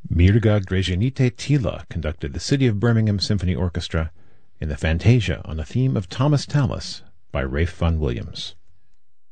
Mirga Gražinytė Tyla conducted the City of Birmingham Symphony Orchestra in the Fantasia on the theme of Thomas Tallis by Ralph Vaughan Williams.